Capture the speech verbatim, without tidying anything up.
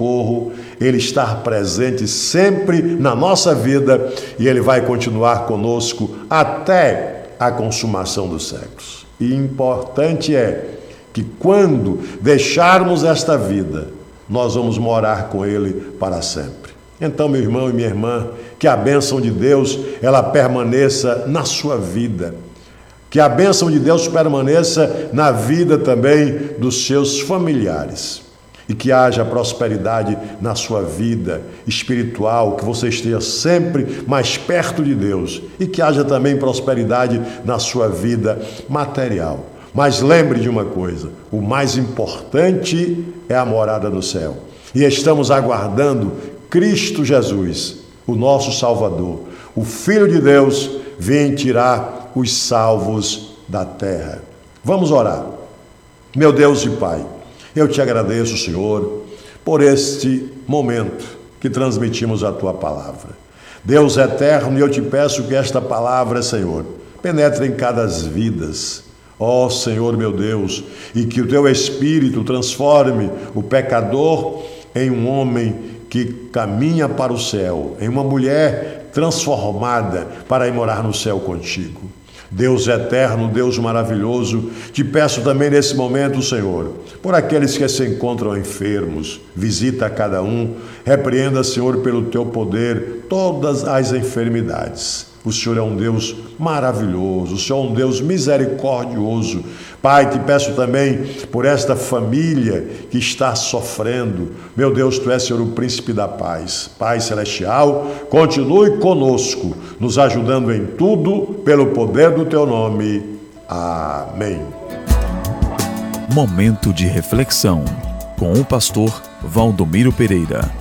socorro, Ele está presente sempre na nossa vida e Ele vai continuar conosco até a consumação dos séculos. E importante é que quando deixarmos esta vida, nós vamos morar com Ele para sempre. Então, meu irmão e minha irmã, que a bênção de Deus, ela permaneça na sua vida. Que a bênção de Deus permaneça na vida também dos seus familiares. E que haja prosperidade na sua vida espiritual, que você esteja sempre mais perto de Deus. E que haja também prosperidade na sua vida material. Mas lembre de uma coisa, o mais importante é a morada no céu. E estamos aguardando Cristo Jesus, o nosso Salvador, o Filho de Deus, vem tirar os salvos da terra. Vamos orar. Meu Deus e Pai, eu te agradeço, Senhor, por este momento que transmitimos a Tua palavra. Deus eterno, eu te peço que esta palavra, Senhor, penetre em cada vidas. Ó Senhor meu Deus, e que o Teu Espírito transforme o pecador em um homem que caminha para o céu, em uma mulher transformada para ir morar no céu contigo. Deus eterno, Deus maravilhoso, te peço também nesse momento, Senhor, por aqueles que se encontram enfermos, visita a cada um, repreenda, Senhor, pelo Teu poder, todas as enfermidades. O Senhor é um Deus maravilhoso, o Senhor é um Deus misericordioso. Pai, te peço também por esta família que está sofrendo. Meu Deus, Tu és, Senhor, o príncipe da paz. Pai celestial, continue conosco, nos ajudando em tudo, pelo poder do Teu nome. Amém. Momento de reflexão com o pastor Valdomiro Pereira.